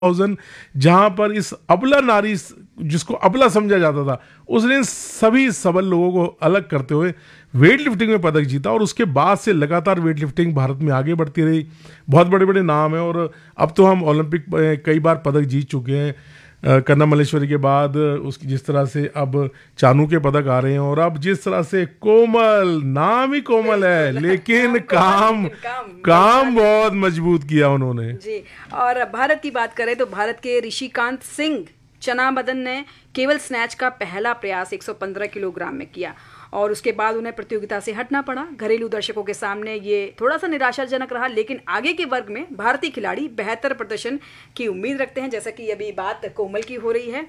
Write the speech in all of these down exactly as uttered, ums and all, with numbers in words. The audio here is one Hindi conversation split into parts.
थाउज़ेंड जहाँ पर इस अबला नारी जिसको अबला समझा जाता था, उसने सभी सबल लोगों को अलग करते हुए वेट लिफ्टिंग में पदक जीता और उसके बाद से लगातार वेट लिफ्टिंग भारत में आगे बढ़ती रही। बहुत बड़े बड़े नाम हैं और अब तो हम ओलंपिक कई बार पदक जीत चुके हैं। कन्ना मल्लेश्वरी के बाद उसकी जिस तरह से अब चानू के पदक आ रहे हैं और अब जिस तरह से कोमल, नाम ही कोमल है लेकिन काम काम काम बहुत मजबूत किया उन्होंने जी। और भारत की बात करें तो भारत के ऋषिकांत सिंह चनाबदन ने केवल स्नैच का पहला प्रयास एक सौ पंद्रह किलोग्राम में किया और उसके बाद उन्हें प्रतियोगिता से हटना पड़ा। घरेलू दर्शकों के सामने ये थोड़ा सा निराशाजनक रहा, लेकिन आगे के वर्ग में भारतीय खिलाड़ी बेहतर प्रदर्शन की उम्मीद रखते हैं, जैसा कि अभी बात कोमल की हो रही है।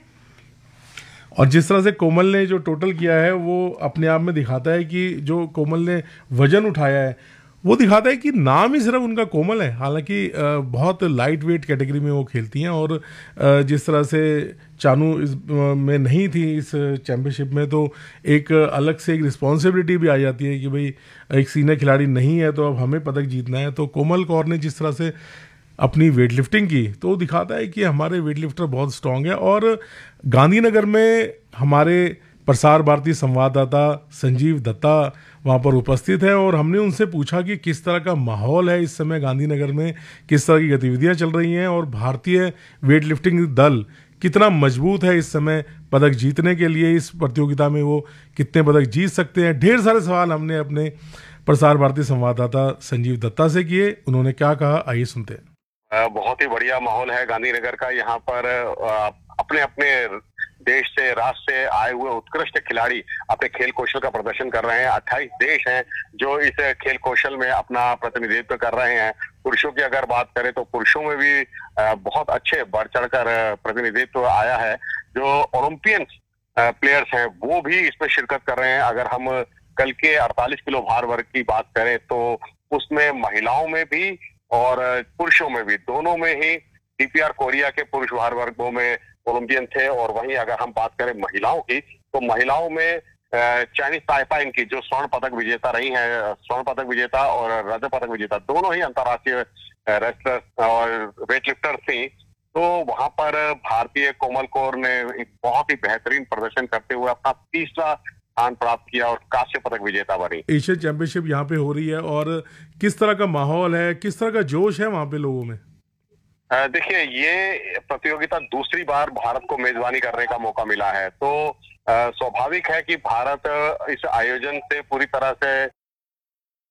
और जिस तरह से कोमल ने जो टोटल किया है वो अपने आप में दिखाता है कि जो कोमल ने वजन उठाया है वो दिखाता है कि नाम ही सिर्फ उनका कोमल है। हालांकि बहुत लाइट वेट कैटेगरी में वो खेलती हैं और जिस तरह से चानू इस में नहीं थी इस चैम्पियनशिप में, तो एक अलग से एक रिस्पॉन्सिबिलिटी भी आ जाती है कि भाई एक सीनियर खिलाड़ी नहीं है तो अब हमें पदक जीतना है। तो कोमल कौर ने जिस तरह से अपनी वेट लिफ्टिंग की तो वो दिखाता है कि हमारे वेट लिफ्टर बहुत स्ट्रांग है। और गांधीनगर में हमारे प्रसार भारती संवाददाता संजीव दत्ता वहाँ पर उपस्थित है और हमने उनसे पूछा कि किस तरह का माहौल है इस समय गांधीनगर में, किस तरह की गतिविधियाँ चल रही हैं और भारतीय वेट लिफ्टिंग दल कितना मजबूत है इस समय पदक जीतने के लिए, इस प्रतियोगिता में वो कितने पदक जीत सकते हैं। ढेर सारे सवाल हमने अपने प्रसार भारती संवाददाता संजीव दत्ता से किए। उन्होंने क्या कहा, आइए सुनते हैं। बहुत ही बढ़िया माहौल है गांधीनगर का। यहाँ पर अपने अपने देश से, राष्ट्र से आए हुए उत्कृष्ट खिलाड़ी अपने खेल कौशल का प्रदर्शन कर रहे हैं। अट्ठाईस देश हैं जो इस खेल कौशल में अपना प्रतिनिधित्व कर रहे हैं। पुरुषों की अगर बात करें तो पुरुषों में भी बहुत अच्छे बढ़ चढ़कर प्रतिनिधित्व आया है। जो ओलंपियन प्लेयर्स हैं वो भी इसमें शिरकत कर रहे हैं। अगर हम कल के अड़तालीस किलो भार वर्ग की बात करें तो उसमें महिलाओं में भी और पुरुषों में भी, दोनों में ही डीपीआर कोरिया के पुरुष भार वर्गों में ओलंपियन थे। और वहीं अगर हम बात करें महिलाओं की तो महिलाओं में चाइनीज ताइपाइन की जो स्वर्ण पदक विजेता रही हैं, स्वर्ण पदक विजेता और रजत पदक विजेता दोनों ही अंतर्राष्ट्रीय रेसलर और वेट लिफ्टर थी। तो वहां पर भारतीय कोमल कौर ने एक बहुत ही बेहतरीन प्रदर्शन करते हुए अपना तीसरा स्थान प्राप्त किया और कांस्य पदक विजेता बनी। एशियन चैंपियनशिप यहाँ पे हो रही है और किस तरह का माहौल है, किस तरह का जोश है वहाँ पे लोगों में? देखिए, ये प्रतियोगिता दूसरी बार भारत को मेजबानी करने का मौका मिला है, तो स्वाभाविक है कि भारत इस आयोजन से पूरी तरह से